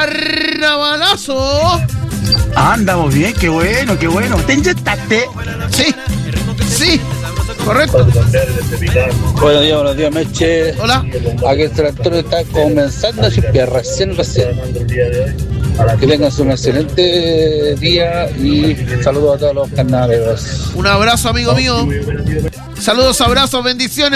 carnavalazo. Andamos bien, qué bueno. ¿Te inyectaste? Sí, correcto. Buenos días, Meche. Hola. Aquí el tractor está comenzando a chirpiar recién. Que tengan un excelente día y saludos a todos los carnavaleros. Un abrazo, amigo mío. Saludos, abrazos, bendiciones.